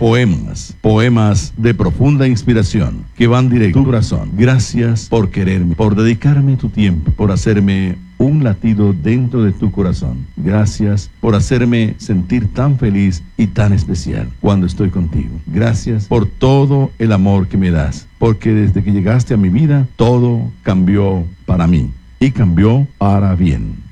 Poemas de profunda inspiración que van directo a tu corazón. Gracias por quererme, por dedicarme tu tiempo, por hacerme un latido dentro de tu corazón. Gracias por hacerme sentir tan feliz y tan especial cuando estoy contigo. Gracias por todo el amor que me das, porque desde que llegaste a mi vida, todo cambió para mí y cambió para bien.